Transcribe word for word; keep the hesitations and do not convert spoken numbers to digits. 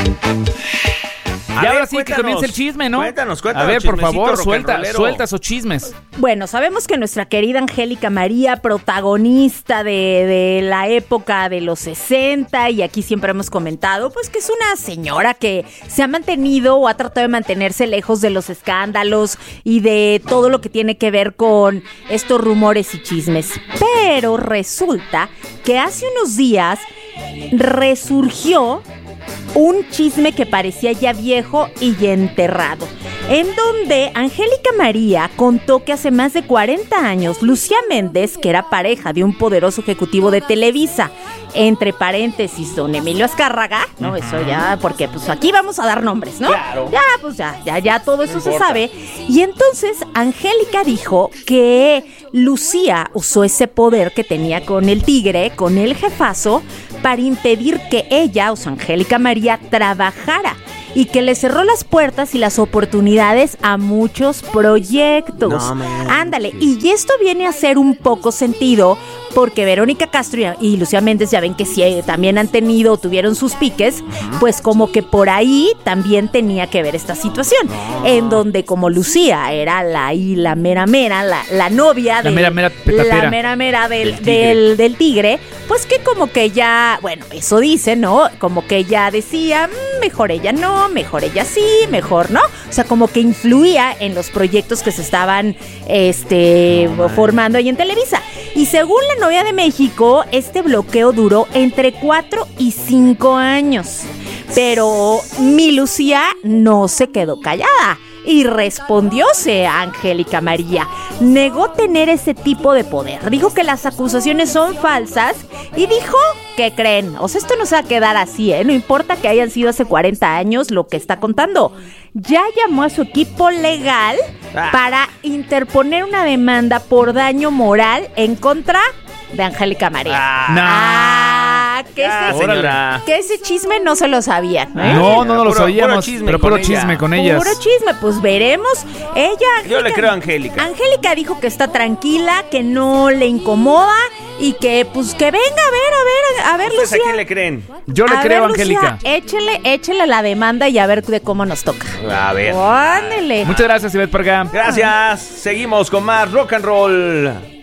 A y ver, ahora sí que comienza el chisme, ¿no? Cuéntanos, cuéntanos. A ver, por favor, suelta, suelta esos chismes. Bueno, sabemos que nuestra querida Angélica María, protagonista de, de la época de los sesenta, y aquí siempre hemos comentado, pues que es una señora que se ha mantenido o ha tratado de mantenerse lejos de los escándalos y de todo lo que tiene que ver con estos rumores y chismes. Pero resulta que hace unos días resurgió un chisme que parecía ya viejo y ya enterrado, en donde Angélica María contó que hace más de cuarenta años Lucía Méndez, que era pareja de un poderoso ejecutivo de Televisa, entre paréntesis don Emilio Azcárraga, ¿no? Uh-huh. Eso ya, porque pues aquí vamos a dar nombres, ¿no? Claro. Ya, pues ya, ya, ya todo eso no se sabe. Y entonces Angélica dijo que Lucía usó ese poder que tenía con el tigre, con el jefazo, para impedir que ella, o sea, Angélica María, trabajara, y que le cerró las puertas y las oportunidades a muchos proyectos. No, Ándale, y esto viene a hacer un poco sentido, porque Verónica Castro y, y Lucía Méndez ya ven que sí, también han tenido, tuvieron sus piques, uh-huh. Pues como que por ahí también tenía que ver esta situación, no. En donde como Lucía era la y la mera mera, la, la novia de, la mera mera petapera. La mera mera del, del, del tigre, pues que como que ya, bueno, eso dice, ¿no? Como que ella decía, mejor ella no, mejor ella sí, mejor no. O sea, como que influía en los proyectos que se estaban este, no, formando ahí en Televisa. Y según la novia de México, este bloqueo duró entre cuatro y cinco años. Pero mi Lucía no se quedó callada y respondióse a Angélica María. Negó tener ese tipo de poder. Dijo que las acusaciones son falsas y dijo, ¿qué creen? O sea, esto no se va a quedar así, ¿eh? No importa que hayan sido hace cuarenta años lo que está contando. Ya llamó a su equipo legal ah. para interponer una demanda por daño moral en contra de Angélica María. Ah, no. Ah, que, ah, ese, señora. que ese chisme no se lo sabían, ¿eh? No, no, no lo puro, sabíamos, puro chisme pero puro chisme ella. con ellas. Puro chisme, pues veremos. Ella, Angélica, yo le creo a Angélica. Angélica dijo que está tranquila, que no le incomoda y que, pues, que venga a ver, a ver, a ver, Lucía. ¿A quién le creen? Yo le a creo a ver, Angélica. Lucía, échele, échele la demanda y a ver de cómo nos toca. A ver. Ándele. Muchas gracias, Ivette Parga. Gracias. Seguimos con más rock and roll.